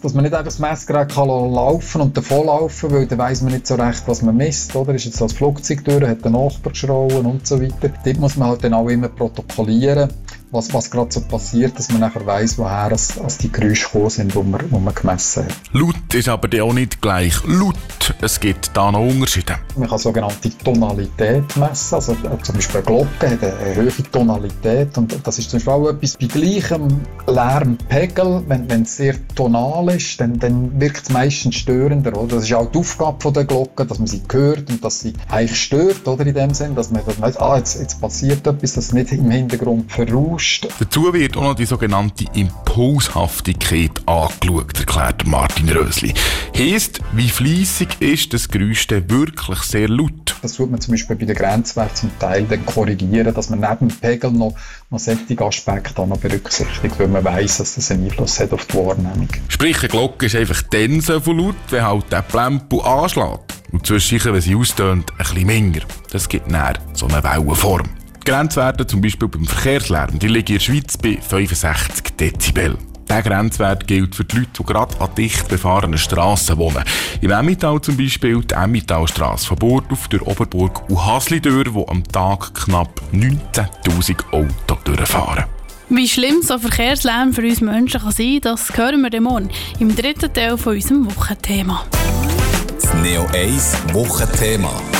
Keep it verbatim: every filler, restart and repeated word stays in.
dass man nicht einfach das Messgerät kann laufen und davonlaufen, weil dann weiss man nicht so recht, was man misst, oder? Ist jetzt das Flugzeug durch, hat der Nachbar geschrauen und so weiter. Dort muss man halt dann auch immer protokollieren, was, was gerade so passiert, dass man nachher weiss, woher es, als die Geräusche gekommen sind, die man, die man gemessen hat. Laut ist aber auch nicht gleich laut. Es gibt da noch Unterschiede. Man kann sogenannte Tonalität messen. Also, zum Beispiel eine Glocke hat eine hohe Tonalität. Und das ist zum Beispiel auch etwas bei gleichem Lärmpegel. Wenn, wenn es sehr tonal ist, dann, dann wirkt es meistens störender. Oder? Das ist auch die Aufgabe von der Glocke, dass man sie hört und dass sie eigentlich stört, oder? In dem Sinn, dass man, dass man weiss, ah, jetzt, jetzt passiert etwas, das nicht im Hintergrund verrauscht. Dazu wird auch noch die sogenannte Impulshaftigkeit angeschaut, erklärt Martin Rösli. Heisst, wie fleissig ist das Geräusch denn wirklich sehr laut? Das tut man zum Beispiel bei den Grenzwerten zum Teil dann korrigieren, dass man neben dem Pegel noch, noch solche Aspekte auch noch berücksichtigt, weil man weiss, dass das einen Einfluss hat auf die Wahrnehmung. Sprich, eine Glocke ist einfach dann so laut, wenn halt der Plempel anschlägt. Und zwischendurch, wenn sie austönt, ein bisschen minder. Das gibt dann so eine Wellenform. Die Grenzwerte zum Beispiel beim Verkehrslärm, die liegen in der Schweiz bei fünfundsechzig Dezibel. Dieser Grenzwert gilt für die Leute, die gerade an dicht befahrenen Strassen wohnen. Im Emmental zum Beispiel die Emmentalstrasse von Burgdorf durch Oberburg und Hasli durch, wo am Tag knapp neunzehntausend Autos durchfahren. Wie schlimm so Verkehrslärm für uns Menschen kann sein, das hören wir morgen im dritten Teil von unserem Wochenthema. Das Neo eins Wochenthema.